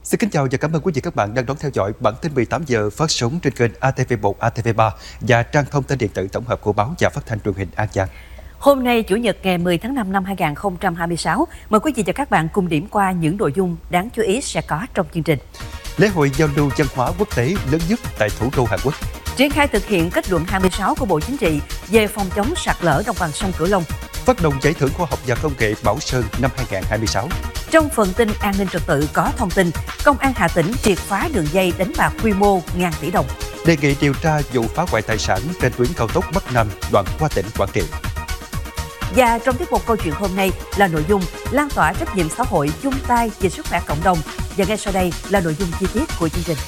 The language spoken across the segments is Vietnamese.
Xin kính chào và cảm ơn quý vị các bạn đang đón theo dõi bản tin 18 giờ phát sóng trên kênh ATV1, ATV3 và trang thông tin điện tử tổng hợp của báo và phát thanh truyền hình An Giang. Hôm nay, Chủ nhật ngày 10 tháng 5 năm 2026, mời quý vị và các bạn cùng điểm qua những nội dung đáng chú ý sẽ có trong chương trình. Lễ hội giao lưu văn hóa quốc tế lớn nhất tại thủ đô Hàn Quốc. Triển khai thực hiện kết luận 26 của Bộ Chính trị về phòng chống sạt lở đồng bằng sông Cửu Long. Phát động giải thưởng khoa học và công nghệ Bảo Sơn năm 2026. Trong phần tin an ninh trật tự có thông tin, Công an Hà Tĩnh triệt phá đường dây đánh bạc quy mô ngàn tỷ đồng. Đề nghị điều tra vụ phá hoại tài sản trên tuyến cao tốc Bắc Nam đoạn qua tỉnh Quảng Trị. Và trong tiết mục câu chuyện hôm nay là nội dung lan tỏa trách nhiệm xã hội chung tay vì sức khỏe cộng đồng. Và ngay sau đây là nội dung chi tiết của chương trình.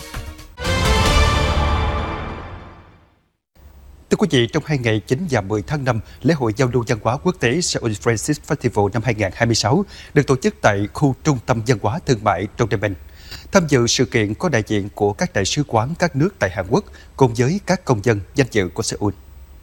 Thưa quý vị, trong 2 ngày 9 và 10 tháng 5, lễ hội giao lưu văn hóa quốc tế Seoul Francis Festival năm 2026 được tổ chức tại khu trung tâm văn hóa thương mại Dongdaemun. Tham dự sự kiện có đại diện của các đại sứ quán các nước tại Hàn Quốc cùng với các công dân danh dự của Seoul.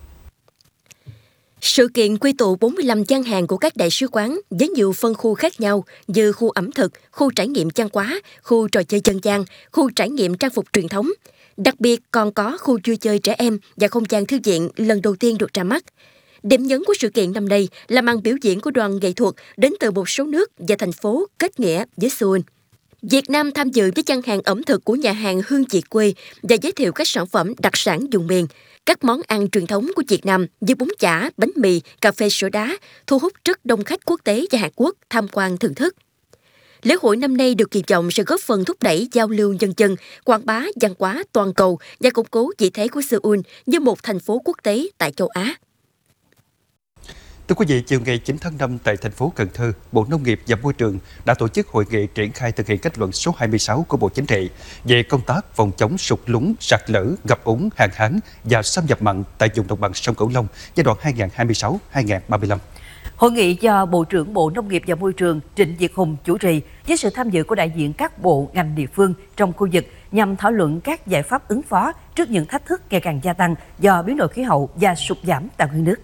Sự kiện quy tụ 45 gian hàng của các đại sứ quán với nhiều phân khu khác nhau như khu ẩm thực, khu trải nghiệm văn hóa, khu trò chơi dân gian, khu trải nghiệm trang phục truyền thống. Đặc biệt còn có khu vui chơi trẻ em và không gian thư viện lần đầu tiên được ra mắt. Điểm nhấn của sự kiện năm nay là màn biểu diễn của đoàn nghệ thuật đến từ một số nước và thành phố kết nghĩa với Seoul. Việt Nam tham dự với gian hàng ẩm thực của nhà hàng Hương Vị Quê và giới thiệu các sản phẩm đặc sản vùng miền. Các món ăn truyền thống của Việt Nam như bún chả, bánh mì, cà phê sữa đá thu hút rất đông khách quốc tế và Hàn Quốc tham quan thưởng thức. Lễ hội năm nay được kỳ vọng sẽ góp phần thúc đẩy giao lưu nhân dân, quảng bá văn hóa toàn cầu và củng cố vị thế của Seoul như một thành phố quốc tế tại châu Á. Thưa quý vị, chiều ngày 9 tháng 5 tại thành phố Cần Thơ, Bộ Nông nghiệp và Môi trường đã tổ chức hội nghị triển khai thực hiện kết luận số 26 của Bộ Chính trị về công tác phòng chống sụt lún, sạt lở, ngập úng, hạn hán và xâm nhập mặn tại vùng đồng bằng sông Cửu Long giai đoạn 2026-2035. Hội nghị do Bộ trưởng Bộ Nông nghiệp và Môi trường Trịnh Việt Hùng chủ trì với sự tham dự của đại diện các bộ ngành địa phương trong khu vực nhằm thảo luận các giải pháp ứng phó trước những thách thức ngày càng gia tăng do biến đổi khí hậu và sụt giảm tài nguyên nước.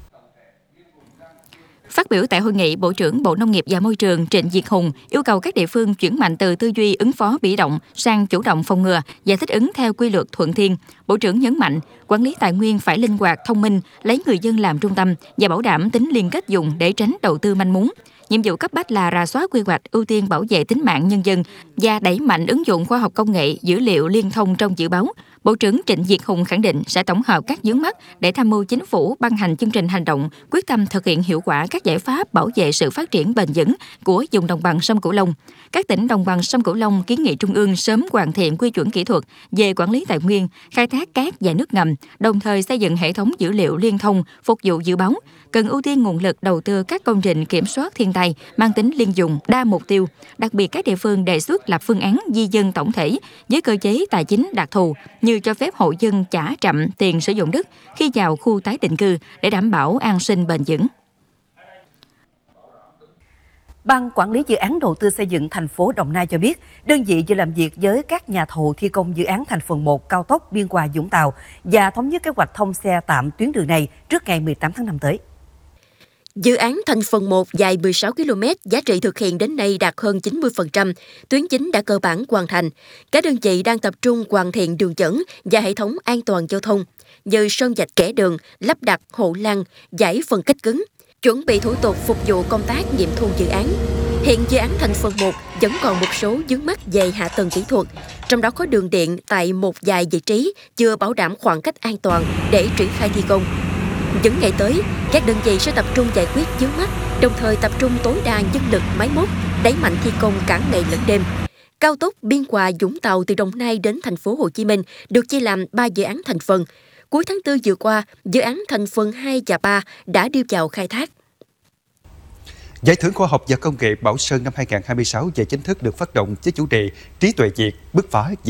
Phát biểu tại hội nghị, Bộ trưởng Bộ Nông nghiệp và Môi trường Trịnh Việt Hùng yêu cầu các địa phương chuyển mạnh từ tư duy ứng phó bị động sang chủ động phòng ngừa và thích ứng theo quy luật thuận thiên. Bộ trưởng nhấn mạnh, quản lý tài nguyên phải linh hoạt, thông minh, lấy người dân làm trung tâm và bảo đảm tính liên kết vùng để tránh đầu tư manh mún. Nhiệm vụ cấp bách là rà soát quy hoạch, ưu tiên bảo vệ tính mạng nhân dân và đẩy mạnh ứng dụng khoa học công nghệ, dữ liệu liên thông trong dự báo. Bộ trưởng Trịnh Việt Hùng khẳng định sẽ tổng hợp các vướng mắc để tham mưu chính phủ ban hành chương trình hành động, quyết tâm thực hiện hiệu quả các giải pháp bảo vệ sự phát triển bền vững của vùng đồng bằng sông Cửu Long. Các tỉnh đồng bằng sông Cửu Long kiến nghị Trung ương sớm hoàn thiện quy chuẩn kỹ thuật về quản lý tài nguyên, khai thác cát và nước ngầm, đồng thời xây dựng hệ thống dữ liệu liên thông phục vụ dự báo. Cần ưu tiên nguồn lực đầu tư các công trình kiểm soát thiên tai mang tính liên vùng, đa mục tiêu. Đặc biệt các địa phương đề xuất lập phương án di dân tổng thể với cơ chế tài chính đặc thù như cho phép hộ dân trả chậm tiền sử dụng đất khi vào khu tái định cư để đảm bảo an sinh bền vững. Ban Quản lý Dự án Đầu tư xây dựng thành phố Đồng Nai cho biết, đơn vị vừa làm việc với các nhà thầu thi công dự án thành phần 1 cao tốc Biên Hòa - Vũng Tàu và thống nhất kế hoạch thông xe tạm tuyến đường này trước ngày 18 tháng 5 tới. Dự án thành phần 1 dài 16 km, giá trị thực hiện đến nay đạt hơn 90%, tuyến chính đã cơ bản hoàn thành. Các đơn vị đang tập trung hoàn thiện đường dẫn và hệ thống an toàn giao thông, như sơn vạch kẻ đường, lắp đặt hộ lan, giải phân cách cứng, chuẩn bị thủ tục phục vụ công tác nghiệm thu dự án. Hiện dự án thành phần 1 vẫn còn một số vướng mắc về hạ tầng kỹ thuật, trong đó có đường điện tại một vài vị trí chưa bảo đảm khoảng cách an toàn để triển khai thi công. Những ngày tới, các đơn vị sẽ tập trung giải quyết vướng mắc, đồng thời tập trung tối đa nhân lực máy móc, đẩy mạnh thi công cả ngày lẫn đêm. Cao tốc Biên Hòa - Vũng Tàu từ Đồng Nai đến thành phố Hồ Chí Minh được chia làm 3 dự án thành phần. Cuối tháng 4 vừa qua, dự án thành phần 2 và 3 đã đưa vào khai thác. Giải thưởng khoa học và công nghệ Bảo Sơn năm 2026 về chính thức được phát động với chủ đề Trí tuệ Việt bứt phá